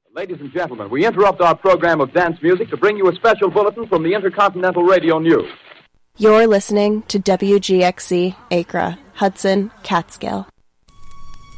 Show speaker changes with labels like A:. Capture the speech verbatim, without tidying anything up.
A: Ladies and gentlemen, we interrupt our program of dance music to bring you a special bulletin from the Intercontinental Radio News.
B: You're listening to W G X C, Acra, Hudson, Catskill.